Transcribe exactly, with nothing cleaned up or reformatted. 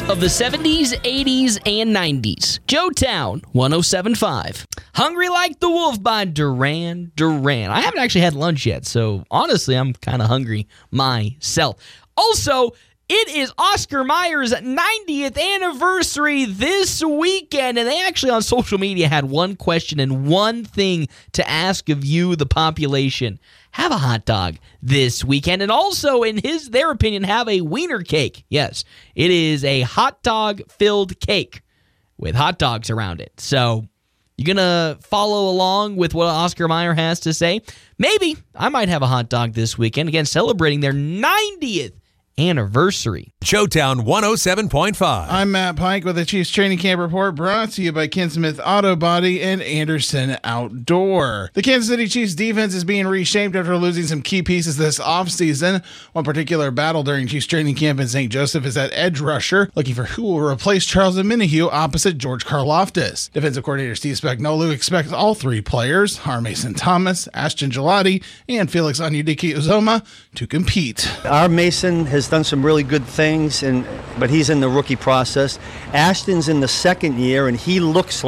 of the seventies, eighties, and nineties. Joetown one oh seven point five. Hungry Like the Wolf by Duran Duran. I haven't actually had lunch yet, so honestly, I'm kind of hungry myself. Also, it is Oscar Mayer's ninetieth anniversary this weekend, and they actually on social media had one question and one thing to ask of you, the population. Have a hot dog this weekend, and also, in his their opinion, have a wiener cake. Yes, it is a hot dog-filled cake with hot dogs around it. So, you're going to follow along with what Oscar Mayer has to say? Maybe I might have a hot dog this weekend, again, celebrating their ninetieth anniversary. Showtown one oh seven point five. I'm Matt Pike with the Chiefs Training Camp Report, brought to you by Ken Smith Auto Body and Anderson Outdoor. The Kansas City Chiefs defense is being reshaped after losing some key pieces this offseason. One particular battle during Chiefs Training Camp in Saint Joseph is at edge rusher, looking for who will replace Charles Omenihu opposite George Karlaftis. Defensive coordinator Steve Spagnuolo expects all three players, R. Mason Thomas, Ashton Gelati, and Felix Onyedike-Uzomah, to compete. R. Mason has done some really good things, and but he's in the rookie process. Ashton's in the second year, and he looks like